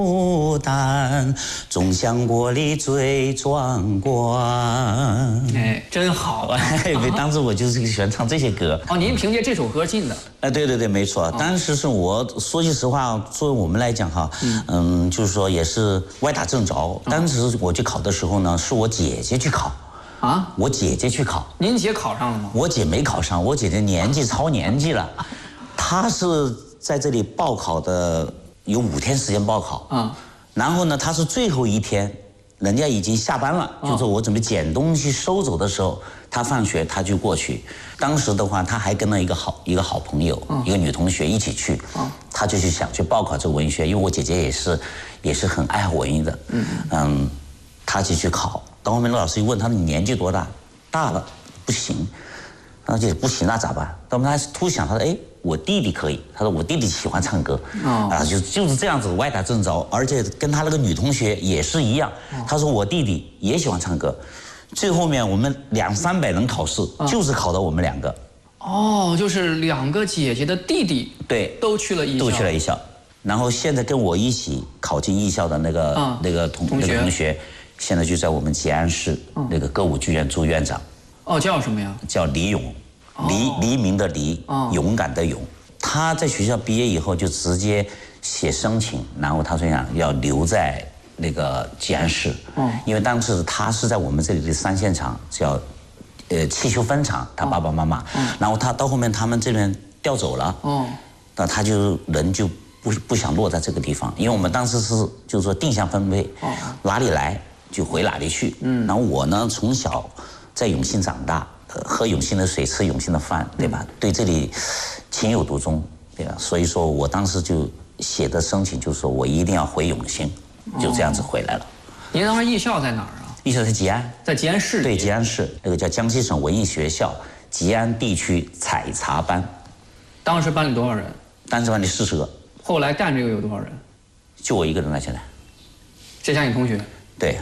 牡丹，总像国里最壮观。 哎，真好啊！ 当时我就是喜欢唱这些歌。 哦，您凭借这首歌进的？ 哎，对，没错。当时是我说句实话，作为我们来讲哈，就是说也是歪打正着。当时我去考的时候呢，是我姐姐去考。啊，我姐姐去考。 您姐考上了吗？ 我姐没考上，我姐姐年纪超年纪了，她是在这里报考的。有5天时间报考，然后呢，他是最后一天，人家已经下班了，就是我准备捡东西收走的时候，他放学他就过去。当时的话，他还跟了一个好朋友，一个女同学一起去，他就想去报考这个文学，因为我姐姐也是很爱文艺的，他就去考。到后面老师一问他，你年纪多大？大了，不行，他就不行那咋办？到后面他突想，他说哎。我弟弟可以，他说我弟弟喜欢唱歌，就是这样子歪打正着，而且跟他那个女同学也是一样，他说我弟弟也喜欢唱歌，最后面我们200-300人考试，就是考到我们2个。 哦，就是2个姐姐的弟弟， 对， 都去了艺校， 然后现在跟我一起考进艺校的那个同学，现在就在我们吉安市那个歌舞剧院做院长。 哦，叫什么呀？ 叫李勇。黎明的黎，勇敢的勇。他在学校毕业以后就直接写申请，然后他说要留在那个吉安市，因为当时他是在我们这里的3线厂叫汽修分厂，他爸爸妈妈，然后他到后面他们这边调走了，那他就人就不想落在这个地方，因为我们当时是就是说定向分配，哪里来就回哪里去，然后我呢从小在永信长大。喝永信的水，吃永信的饭，对吧？对这里情有独钟，对吧？所以说我当时就写的申请，就是说我一定要回永信，就这样子回来了。 您当时艺校在哪儿啊？ 艺校在吉安， 在吉安市。 对，吉安市那个叫江西省文艺学校吉安地区采茶班。 当时班里多少人？ 当时班里40个。 后来干这个有多少人？ 就我一个人了，现在。 这家你同学？ 对。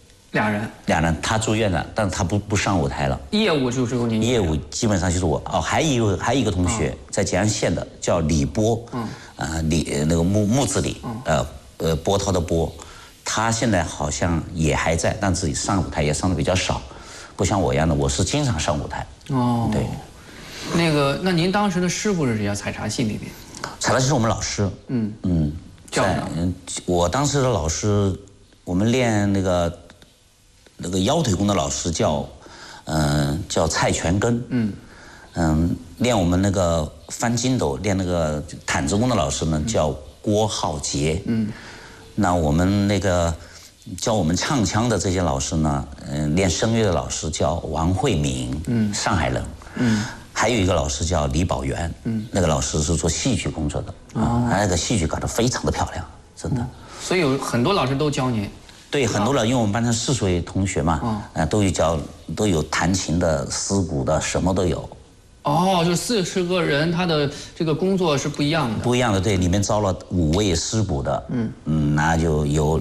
2人， 他做院长，但是他不上舞台了。 业务就只有您。 业务基本上就是我。还有一个同学在吉安县的，叫李波，那个木字李，波涛的波，他现在好像也还在，但自己上舞台也上的比较少，不像我一样的，我是经常上舞台。哦，对。 那您当时的师傅是谁啊？采茶戏里面。 采茶戏是我们老师。 叫我当时的老师，我们练那个腰腿功的老师叫蔡全根，练我们那个翻筋斗练那个毯子功的老师呢叫郭浩杰，那我们那个教我们唱腔的这些老师呢，练声乐的老师叫王慧敏，上海人，还有一个老师叫李宝元，那个老师是做戏剧工作的，他那个戏剧搞得非常的漂亮，真的。 所以有很多老师都教您。 对，很多人，因为我们班上40位同学嘛，都有弹琴的、丝鼓的，什么都有。 哦，就40个人，他的这个工作是不一样的。 不一样的，对，里面招了5位丝鼓的，那就有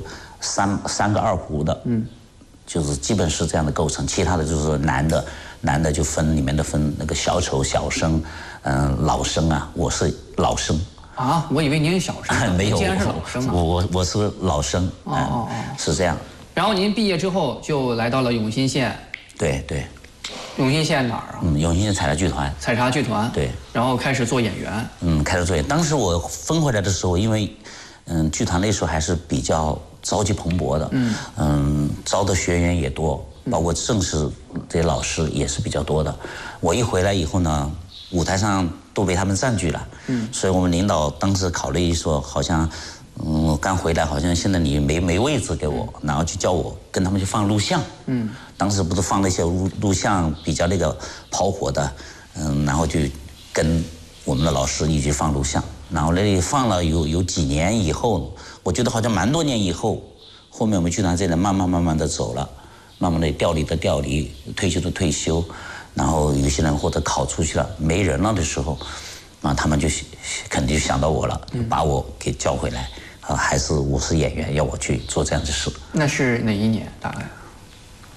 3个二胡的，就是基本是这样的构成。其他的就是男的就里面的分那个小丑、小生，老生啊，我是老生。 啊，我以为您是小生， 没有， 竟然是老生啊！ 我是老生，是这样。 然后您毕业之后就来到了永新县。 对。 永新县哪儿啊？ 永新县采茶剧团。 采茶剧团。 对。 然后开始做演员。 开始做演员。当时我分回来的时候，因为剧团那时候还是比较朝气蓬勃的，招的学员也多，包括正式这些老师也是比较多的。我一回来以后呢，舞台上都被他们占据了，所以我们领导当时考虑说，好像，我刚回来，好像现在你没位置给我，然后就叫我跟他们去放录像，当时不是放了一些录像比较那个跑火的，然后就跟我们的老师一起放录像，然后那里放了有几年以后，我觉得好像蛮多年以后，后面我们剧团这里慢慢的走了，慢慢的调离的调离，退休的退休。然后有些人或者考出去了没人了的时候，他们就肯定想到我了，把我给叫回来，还是我是演员，要我去做这样的事。 那是哪一年大概？